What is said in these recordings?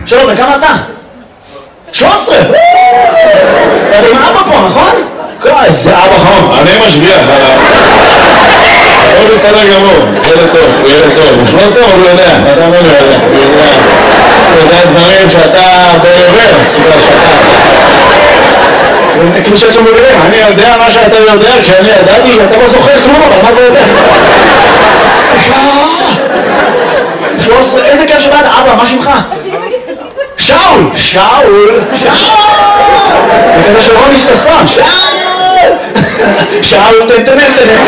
שלום, בכמה אתה? 13! אתה עם אבא פה, נכון? איזה אבא חמוד, אני משגיח, הוא בסדר גמור, ילד טוב, הוא ילד טוב, הוא 13 אבל הוא יודע, אתה אומר לו יודע, הוא יודע דברים שאתה ברוורס, כאילו שאת שם בגלל, אני יודע מה שאתה יודע, כשאני ידעתי, אתה לא זוכר כלום, אבל מה זה יודע? 13, איזה כיף שבאת, אבא, מה שמך? שאול! שאול! שאול! זה כזה של רוני ששון, שאול! שאול, תנתנן.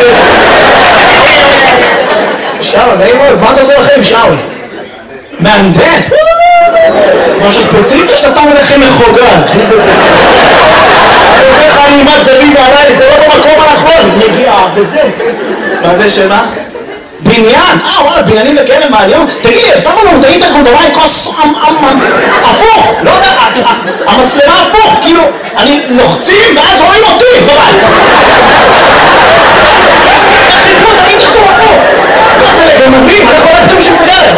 שאול, נעים מאוד, מה אתה עושה לכם, שאול? מהנדס? משהו ספציפי שאתה סתם מלכם מחוגז. אני אומר לך, אני אימת זווית עליי, זה לא במקום הנכון. נגיעה, וזה. מהנדס שמה? בניין? וואלה, בניינים וכאלה מהיום? תגיד לי, שמו לנו את האינטרקום דבר עם כוס הפוך, לא יודע, המצלמה הפוך, כאילו, אני לוחצים ואז רואים אותי בבית. חיפרו את האינטרקום הפוך. מה זה לגנבים? אנחנו לא יודעים של סגרת,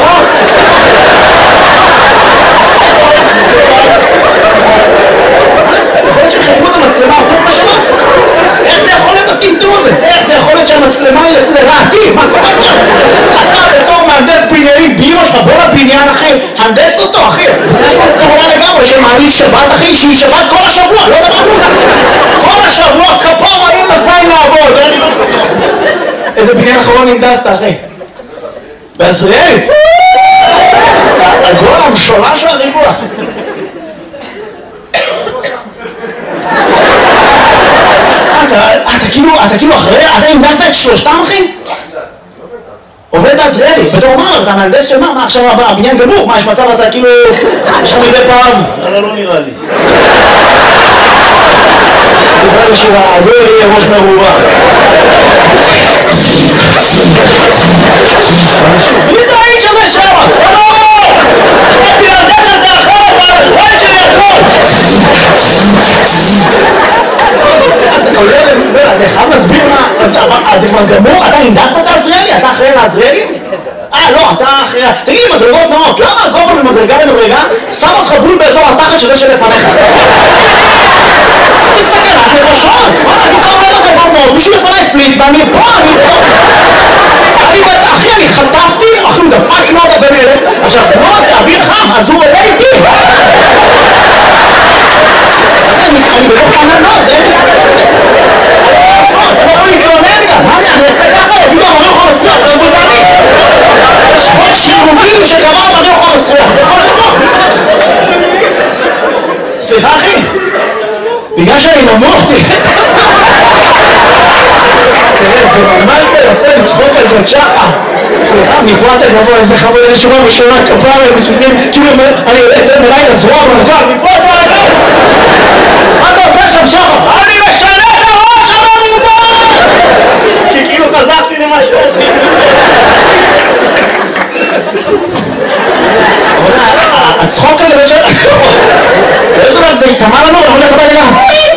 יכול להיות שחיפרו את המצלמה הפוך לשמה? איך זה יכול להיות הטמטום הזה? איך זה יכול להיות שהמצלמה היא לרעתי? מה קורה כאן? אתה בתור מהנדס בניינים באמא שלך, בוא לבניין אחי, הנדס אותו אחי. יש לו תורה לגמרי שמעלית שבת אחי, שהיא שבת כל השבוע, לא דברנו. כל השבוע כפור האם עשיין לעבוד. איזה בניין אחרון הנדסת אחי? בעזריאלי? הגול המשולש של הריבוע. אתה כאילו אחרי, אתה הנדסת את שלושתם אחי? עובד בעזריאלי, בתור אומר, אתה מהנדס של מה? מה עכשיו הבניין גמור? מה יש מצב אתה כאילו, עכשיו מדי פעם? לא נראה לי. נראה לי שהגול יהיה ראש מרובה. מי זה האיש הזה שם? באתי להנדס את זה אחרת, והזמן שלי הכל! אתה חייב להסביר מה, אז זה כבר גמור? אתה הנדסת את העזריאלי? אתה אחראי לעזריאלי? לא, אתה אחראי... תגיד לי, מדרגות נאות, למה הגובה ממדרגה למדרגה שם אותך בול באזור התחת שזה שלפניך? זה סכנת לראשון! אני קרוב למדרגות נאות, מישהו לפניי פליץ ואני פה, אחי, אני חטפתי, אחי, הוא דפק נודה בן אלף, עכשיו, נוד זה אוויר חם, אז הוא עולה איתי! אני בתוך עננות, אין לי לעשות, אני לא יכול להתלונן גם, מה אני אעשה ככה? יגידו, אמרי אוכל מסריח, זה בוזני. יש חוק שירותי שקבע אמרי אוכל מסריח, זה יכול לקרות. סליחה אחי, בגלל שאני נמוך, תראה, זה ממש ביפה לצחוק על ג'ון שחר. סליחה, מפרט הגבוה, איזה חמוד, אני שומע בשונה כפרה, כאילו אני יוצא מלאי לזרוע ברכב, מפרט הגבוה! מה אתה עושה שם שחר? אני משנה את הראש הממומן! כי כאילו חזרתי למה שאתי. הצחוק הזה באיזשהו דבר זה התאמה לנו, אני הולך הביתה גם.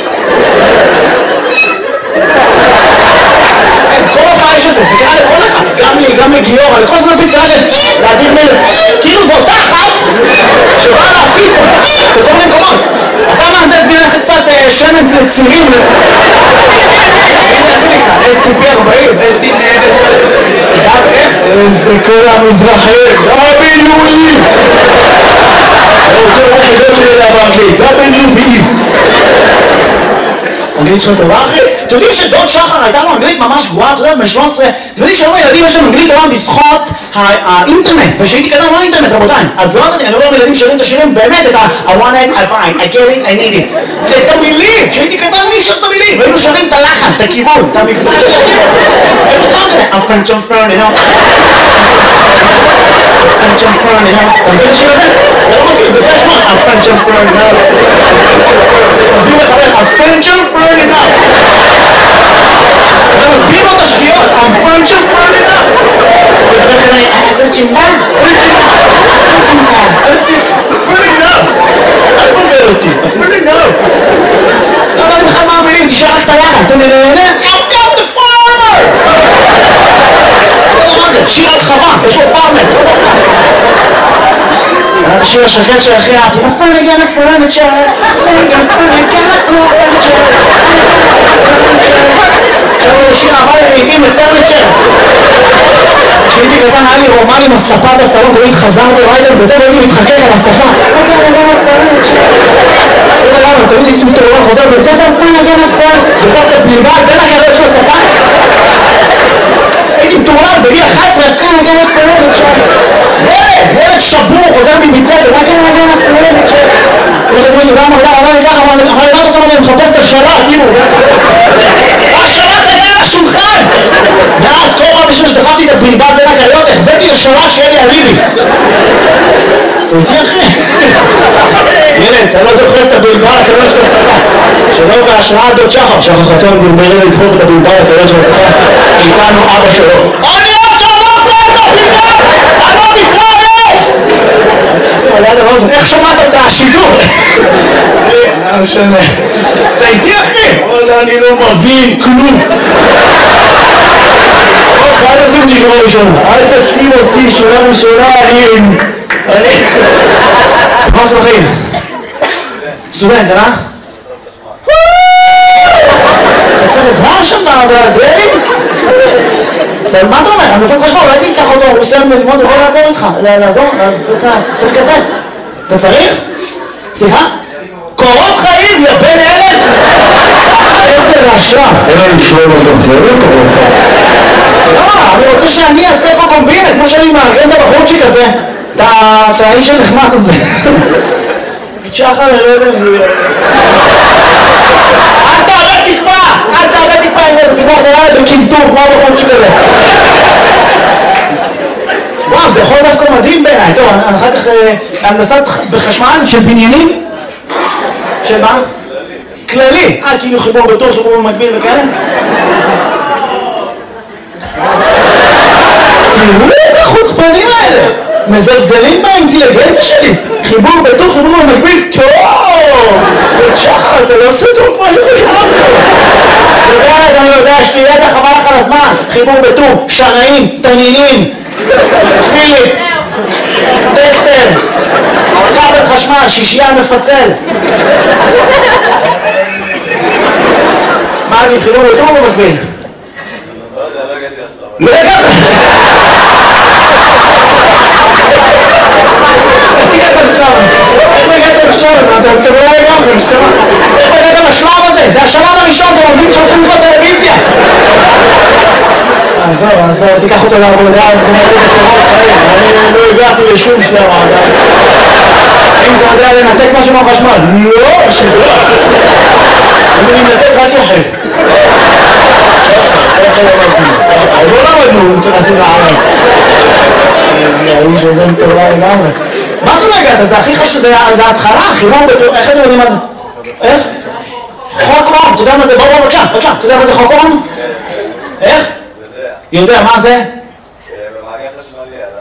כל הופעה יש את זה, זה קרה לכל אחד, גם לי, גם לגיור, לכל זמן פסקה של להגיד מלך. כאילו זו אותה אחת שבאה להפיס בכל מיני מקומות. אתה מהנדס בניין קצת שמן לצירים. זה נקרא, STP40, גם איך? זה כל המזרחים, WE! זה לא היחידות שלי באנגלית, WE! אנגלית שלנו טובה אחי? אתם יודעים שדוד שחר הייתה לו אנגלית ממש גרועה, אתה יודעת, ב-13 אתם יודעים שהיום הילדים יש להם אנגלית טובה בזכות האינטרנט, ושהייתי קטן לא אינטרנט רבותיי, אז לא ידעתי, אני לא אומר ילדים שרים את השירים באמת את I want it, I find, I get it, I need it את המילים, שהייתי קטן מי שר את המילים, והיינו שרים את הלחן, את הכיוון, את המבטא של השיר היינו סתם כזה, I'm French on Fern, you know French on Fern, you know אתה מבין את השיר הזה? אתה לא מכיר, בגלל שמות, I'm French on Fern, you know מסביר לך, I'm French on Fern, you know אתה מסביר לו את השגיאות, I'm French on Fern, you know ואתה כנראה, פרצ'ינדה, אל תבלבל אותי, אפילו לא לא יודעים לך מה המילים, תשאר רק את הלחן, אתה נהנה, I've got the farmer לא יודע מה זה, שיר על חווה, יש לו פארמר השיר השקט שהכי אהבתי. הפנגן הפרנצ'ר, סטנגן פרנגן, לא פרנצ'ר. עכשיו הוא שיר אהבה לעיתים לפרנצ'ר. כשהייתי קטן היה לי רומן עם הספה בסלון, תמיד חזרתי ריידר בזה והייתי מתחכך על הספה. הפנגן הפרנצ'ר. לא יודע למה, תמיד הייתי מתעורר חוזר בצאת הפנגן הפרנצ'ר. בסוף את הבלבל בין הקרב של הספה. הייתי מתעורר בגיל 11, הפנגן הפרנצ'ר. ילד שבור, חוזר מביצת, רק אין הפרנצ'ר. הולכת מולי, אמר לי ככה, אמר לי, מה אתה עושה? אני מחפש את השלט, תראו. השלט היה על השולחן! ואז כל פעם בשביל שדחפתי את הבלבל בין הקריות, החבאתי לשלט שיהיה לי אליבי. אתה איתי אחי? ילד, אתה לא דוחף את הבלבל לקריות של הספה. שלא בהשראה דוד שחר, שחר חסון דרברי לדחוף את הבלבל לקריות של הספה. איתנו אבא שלו. אני עוד שלום פה את הבלבל! אני לא מתראה! איך שמעת את השידור? לא משנה. אתה איתי אחי? אני לא מבין כלום. אל תשים אותי שורה ראשונה. אל תשים אותי שורה ראשונה. מה עושה בחיים? סטודנט, אה? אתה צריך עזרה שם בעזריאלים? מה אתה אומר? אני עושה חשמל, אולי תיקח אותו, הוא עושה ללמוד, הוא יכול לעזור איתך. לעזור? צריך כתב. אתה צריך? סליחה? קורות חיים, יא בן אלף! איזה רשע! אין לי לשלול אותו, לא קורות חיים. לא, אני רוצה שאני אעשה פה קומבינה, כמו שאני מארגן את הבחורצ'יק הזה. את האיש הנחמד הזה. שחר, אני לא יודע אם זה יהיה. אל תאבד תקווה! אל תאבד תקווה אם זה תקווה, אתה ילד בקינטור, כמו הבחורצ'יק הזה. וואו, זה יכול דווקא מדהים בעיניי. טוב, אחר כך הנדסת בחשמל של בניינים? של מה? כללי. כאילו חיבור בטוח, חיבור במקביל וכאלה? תראו את החוצפנים האלה! מזלזלים באינטליגנציה שלי! חיבור בטוח, חיבור במקביל? טוב! שחר, אתה לא עושה טוב כמו שחשבתי! אני יודע, יש לי ידע חבל לך על הזמן! חיבור בטוח, שנאים, תנינים, פיליפס, טסטר, כבל חשמל, שישייה מפצל. מה אני חיבור בטוח במקביל? לא הגעת! איך הגעת לשלב הזה? אתה לא לגמרי, איך הגעת לשלב הזה? זה השלב הראשון, זה מוביל שהולכים לקרוא טלוויזיה! עזוב, תיקח אותו לעבודה, זה מוביל לקורות חיים, אני לא הגעתי לשום שלב עדיין. אם אתה יודע לנתק משהו מהחשמל, לא, שלא. אני מנתק רק יחס. לא למדנו, רצינו לערב. האיש הזה מטורלל לגמרי. מה זה לא הגעת? זה הכי חשוב, זה ההתחלה, חיבור בטוח, איך אתם יודעים מה זה? איך? חוק אום, אתה יודע מה זה? בוא, בבקשה, אתה יודע מה זה חוק אום? איך? יודע, מה זה? במעגל חשמלי, על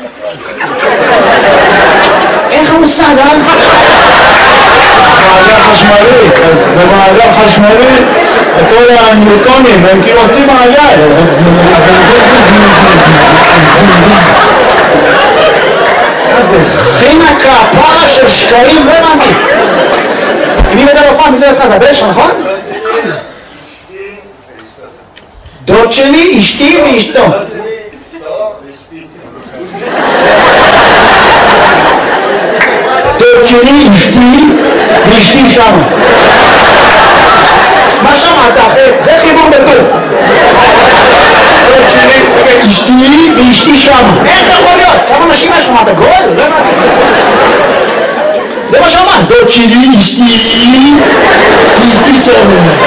אין לך מושג, אה? במעגל חשמלי, אז במעגל חשמלי כל הניוטונים הם כאילו עושים מעגל. מה זה? חינקה, פרה של שקעים, לא הבנתי. מי מדבר בפעם? מי זה לך? זה הבן שלך, נכון? דוד שלי, אשתי ואשתו. דוד שלי, אשתי ואשתי שם. מה שמעת אחרי? זה חיבור בטוב. דוד שלי, אשתי ואשתי שם. איך אתה יכול להיות? כמה נשים יש לך? מה אתה גול? לא הבנתי. זה מה שאמרת. דוד שלי, אשתי שם.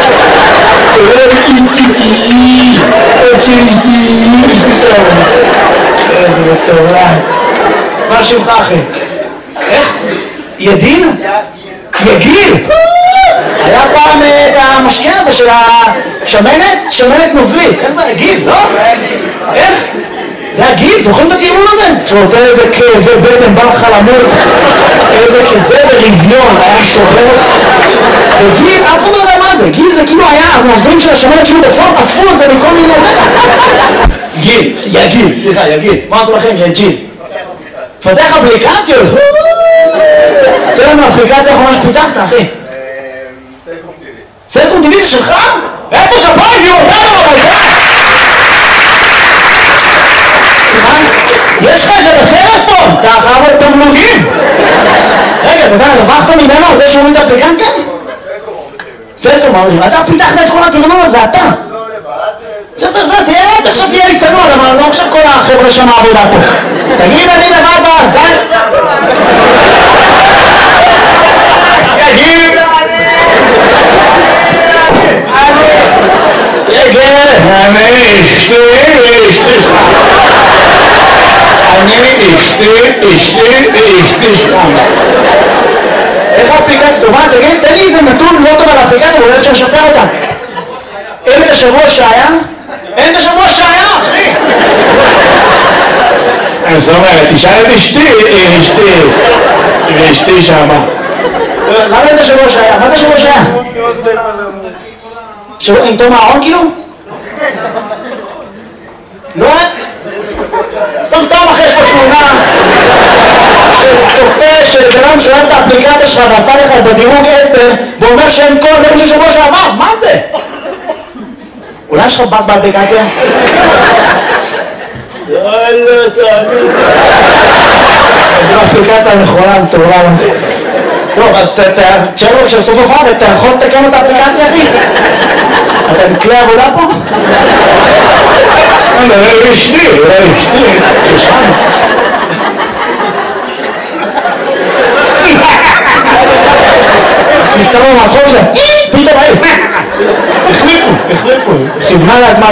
איציצי, עוד שלי, אשתי שם. איזה מטורף. מה שמך אחי? איך? ידין? יגיל? היה פעם את המשקה הזה של השמנת? שמנת נוזלית. איך זה? יגיל, לא? איך? זה הגיל? זוכרים את הטיעון הזה? שנותן איזה כאבי בטן, בא לך למות, איזה כזה ברביון, היה שובר. וגיל, אף אחד לא יודע מה זה. גיל זה כאילו היה הנוזלים של השמנת שהוא בסוף אספו את זה מכל מיני... גיל, יגיל, סליחה, יגיל. מה עושה לכם? יגיל. פתח אפליקציות? לנו אפליקציה האחרונה שפיתחת, אחי. סלקום TV זה שלך? איפה כפיים? יהיו אותנו, אבל זה! סימן? יש לך את זה בטלפון! אתה חייב את תמלוגים! רגע, אז אתה הרווחת ממנו על זה שהוא את האפליקציה? סלקום, אומרים. אתה פיתחת את כל התרנון הזה, אתה! עכשיו תהיה לי צנוע, אבל לא עכשיו כל החבר'ה שם העבודה פה. תגיד, אני לבד בעזל? יגיד! יגיד! אני אשתי שם. איך האפליקציה טובה? תגיד, תן לי איזה נתון לא טוב על האפליקציה, ואולי אפשר לשפר אותה. אין את השבוע שהיה? אין את השבוע שהיה, אחי! אז אומרת, תשאל את אשתי שמה. למה אין את השבוע שהיה? מה זה השבוע שהיה? שבוע עם תום הארון כאילו? לא? סתם אחרי יש פה תמונה שצופה שבנם שואל את האפליקציה שלך ועשה לך בדירוג 10 ואומר שאין כל דברים של שבוע שעבר, מה זה? אולי יש לך בת באפליקציה? יאללה, תאמין. זו האפליקציה הנכונה, מטורלה לזה. טוב, אז תשאר לו כשסוף הופעה ואתה יכול לתקן את האפליקציה, אחי? אתה בכלי עבודה פה? אולי אשתי. שושן. נפטרו מהצחוק שלהם. פתאום היו. החליפו. כיוונה לעצמה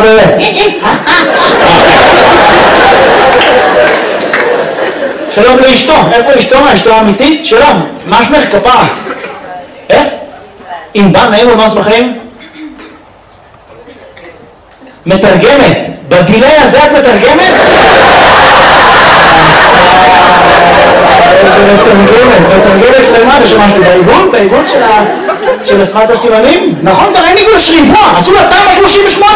שלום לאשתו. איפה אשתו? אשתו האמיתית? שלום. מה שמך? כפרה. איך? אם בא נעים ומס בחיים? מתרגמת. בדילי הזה את מתרגמת? איזה מתרגמת למה? בשמשתי בעיגון? בעיגון של שפת הסימנים? נכון, כבר אין עיגון, יש ריבוע, עשו לה תמ"א 38.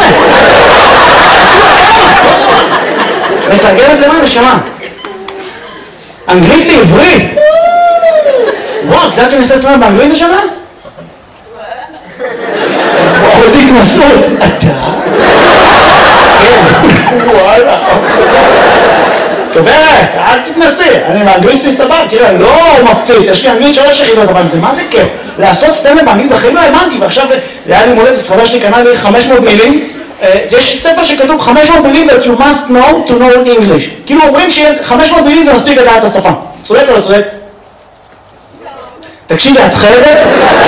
מתרגמת למה? נשמה. אנגלית לעברית. וואו, את יודעת שאני עושה סטרנד באנגלית השנה? וואו, איזה התנסות. אתה? וואלה. גברת, אל תתנסי, אני באנגלית שלי סבב, תראה, לא מפציץ, יש לי אנגלית 3 יחידות, אבל זה מה זה כיף? לעשות סטנדאפ באנגלית בחיים לא האמנתי, ועכשיו היה לי מולדת, ספרה שלי קנה לי 500 מילים, יש ספר שכתוב 500 מילים that you must know to know English, כאילו אומרים ש500 מילים זה מספיק לדעת את השפה, צודק או לא צודק? תקשיבי, את חייבת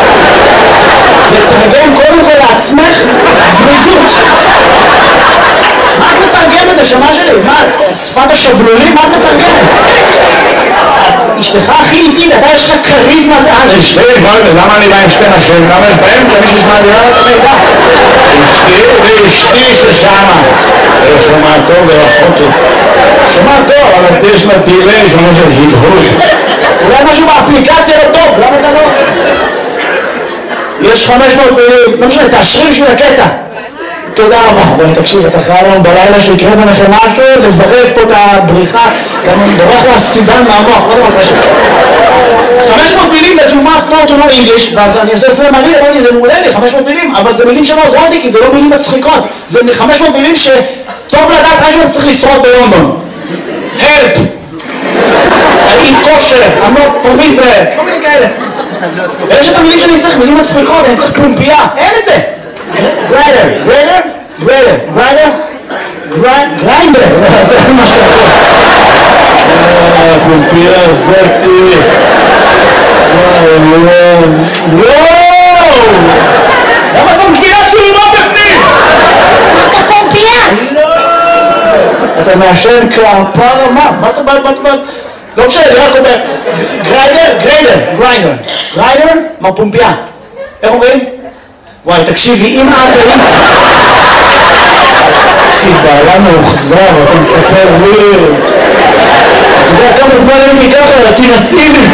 לתרגם קודם כל לעצמך זריזות. מה את מתרגמת השמה שלי? מה, שפת השבלולים? מה את מתרגמת? אשתך הכי איטית, אתה יש לך כריזמת על. אשתי, למה אני בא עם שתי נשים? למה יש באמצע מישהו שמע דירה את המידע? אשתי ששמה. שומע טוב ורחוק לי. שומע טוב, אבל יש לה דילי, שומע של הדהוד. אולי משהו באפליקציה לא טוב, למה אתה לא? יש 500 מילים, לא משנה, תאשרי בשביל הקטע. תודה רבה. בואי תקשיב, אתה חייב לנו בלילה שיקרה ביניכם משהו, לזרז פה את הבריחה, גם בורח לסידן מהמוח, לא דבר קשה. 500 מילים that you must know to know English, ואז אני עושה סלם מעניין, אמרתי, זה מעולה לי, 500 מילים, אבל זה מילים שלא עוזרות לי, כי זה לא מילים מצחיקות. זה 500 מילים שטוב לדעת רק אם צריך לשרוד בלונדון. Help! I eat kosher, I'm not from Israel, כל מיני כאלה. ויש את המילים שאני צריך, מילים מצחיקות, אני צריך פומפייה, אין את זה. גריינדר, זה מה שאתה פומפייה זאתי. וואו! למה זאת גבינת צהובה בפנים? אתה פומפייה! אתה מעשן כפרה מה? מה אתה בא? לא משנה, אני רק אומר גריינדר, מה פומפייה? איך אומרים? וואי, תקשיבי, אם את היית... תקשיב, בעלה מאוחזר, אתה מספר לי... אתה יודע כמה זמן הייתי ככה, תנסי לי!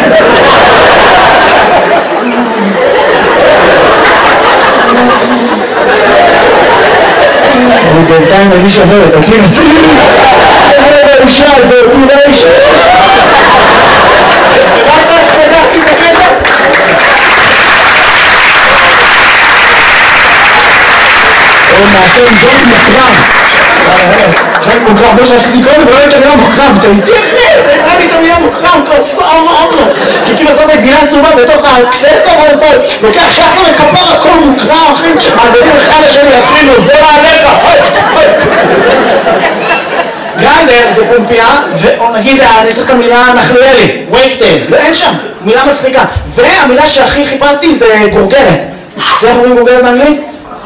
אני בינתיים מגיש אחרת, תנסי לי! איזה האישה הזאת, אולי אישה! רק סגרתי את הקטע! מעשן ג'וינט מוקרם. ג'וינט מוקרם, זה שרציתי קודם, ולא את המילה מוקרם, אתה איתי אחי, אתה לי את המילה מוקרם, כוסה אמרנו. כי כאילו עושה את הגבינה הצהובה בתוך הקססטה, ואז אתה לוקח שחר וכפר הכל מוקרם, אחי, מעדדים אחד לשני, אפילו, זה מעליך, גרנדר זה פומפיה, או נגיד, אני צריך את המילה נחלואלי, וייקטייל, אין שם, מילה מצחיקה. והמילה שהכי חיפשתי זה גורגרת. זה איך אומרים גורגרת באנגלית?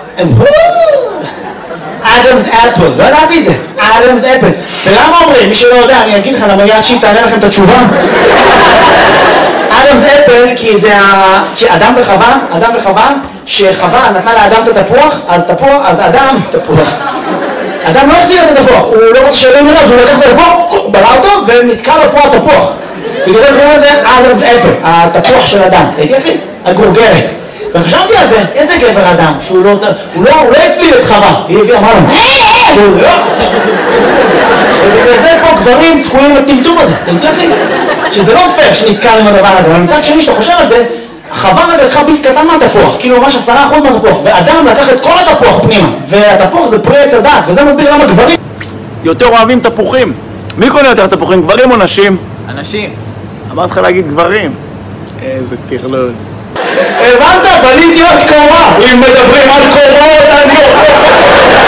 אדמס אפל, לא ידעתי את זה, אדמס אפל. ולמה אומרים? מי שלא יודע, אני אגיד לך, למה יד שהיא תענה לכם את התשובה? אדמס אפל, כי אדם וחווה, שחווה נתנה לאדם את התפוח, אז אדם, תפוח. אדם לא החזיר את התפוח, הוא לא רוצה שאלה מראה, אז הוא לקח את התפוח, בלע אותו, ונתקע לו פה התפוח. בגלל זה קוראים לזה אדמס אפל, התפוח של אדם. אתה איתי אחי? הגורגרת. וחשבתי על זה, איזה גבר אדם, שהוא לא הפליל את חווה, היא הביאה, אמרה לו, ובגלל זה פה גברים תקועים לטמטום הזה, אתה איתי אחי? שזה לא פייר שנתקע עם הדבר הזה, אבל מצד שני שאתה חושב על זה, חווה רק לקחה ביס קטן מהתפוח, כאילו ממש 10% מהתפוח, ואדם לקח את כל התפוח פנימה, והתפוח זה פרי עץ הדעת, וזה מסביר למה גברים יותר אוהבים תפוחים. מי קונה יותר תפוחים, גברים או נשים? אנשים. אמרת לך להגיד גברים. איזה תכלול. הבנת? בניתי עוד קומה. אם מדברים על קומות, אני